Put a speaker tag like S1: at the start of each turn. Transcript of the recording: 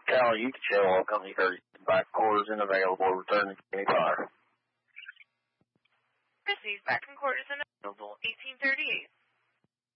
S1: Cal, you can show all company courtesy back quarters and available. Return to Kenny Fire.
S2: Received back in quarters and available. 1838.